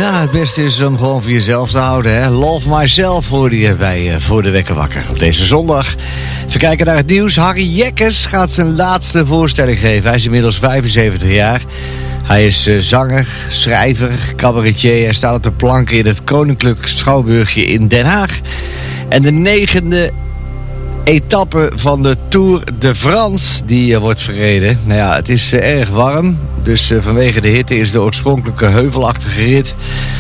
Ja, het beste is om gewoon voor jezelf te houden. Hè? Love Myself hoorde je bij Voor de Wekker Wakker op deze zondag. Even kijken naar het nieuws. Harry Jekkers gaat zijn laatste voorstelling geven. Hij is inmiddels 75 jaar. Hij is zanger, schrijver, cabaretier. Hij staat op de planken in het Koninklijk Schouwburgje in Den Haag. En de 9e etappe van de Tour de France, die wordt verreden. Nou ja, het is erg warm. Dus vanwege de hitte is de oorspronkelijke heuvelachtige rit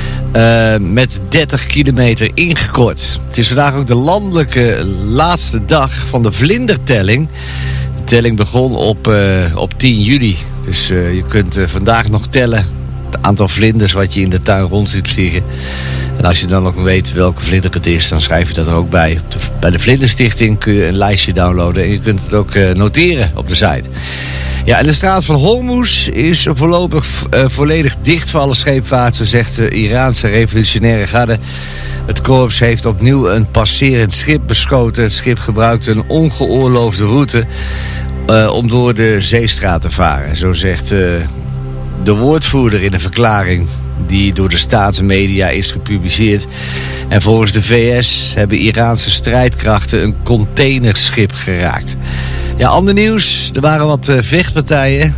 met 30 kilometer ingekort. Het is vandaag ook de landelijke laatste dag van de vlindertelling. De telling begon op 10 juli. Dus je kunt vandaag nog tellen het aantal vlinders wat je in de tuin rond ziet vliegen. En als je dan ook weet welke vlinder het is, dan schrijf je dat er ook bij. Bij de Vlinderstichting kun je een lijstje downloaden en je kunt het ook noteren op de site. Ja, en de straat van Hormuz is voorlopig volledig dicht voor alle scheepvaart, zo zegt de Iraanse revolutionaire garde. Het korps heeft opnieuw een passerend schip beschoten. Het schip gebruikte een ongeoorloofde route om door de zeestraat te varen. Zo zegt de woordvoerder in een verklaring die door de staatsmedia is gepubliceerd. En volgens de VS hebben Iraanse strijdkrachten een containerschip geraakt. Ja, ander nieuws. Er waren wat vechtpartijen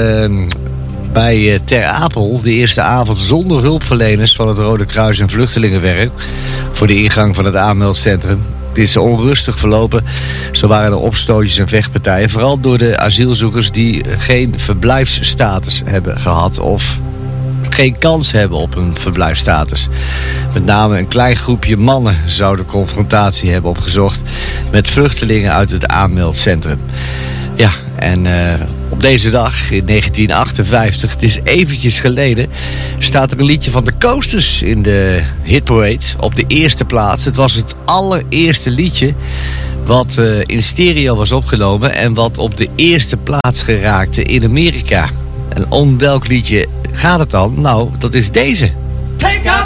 bij Ter Apel. De eerste avond zonder hulpverleners van het Rode Kruis en Vluchtelingenwerk voor de ingang van het aanmeldcentrum. Het is onrustig verlopen. Zo waren er opstootjes en vechtpartijen. Vooral door de asielzoekers die geen verblijfsstatus hebben gehad of geen kans hebben op een verblijfsstatus. Met name een klein groepje mannen zou de confrontatie hebben opgezocht met vluchtelingen uit het aanmeldcentrum. Ja, en op deze dag in 1958, het is eventjes geleden, staat er een liedje van de Coasters in de hitparade op de eerste plaats. Het was het allereerste liedje wat in stereo was opgenomen en wat op de eerste plaats geraakte in Amerika. En om welk liedje gaat het dan? Nou, dat is deze. Take out